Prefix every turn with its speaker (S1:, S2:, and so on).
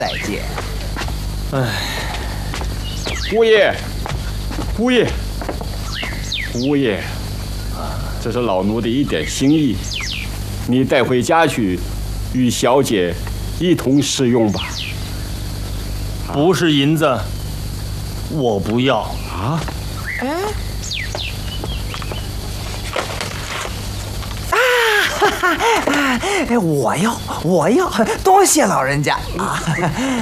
S1: 再见。
S2: 姑爷，姑爷，姑爷，这是老奴的一点心意，你带回家去，与小姐一同食用吧。
S3: 不是银子，我不要
S2: 啊！
S1: 我要，多谢老人家啊！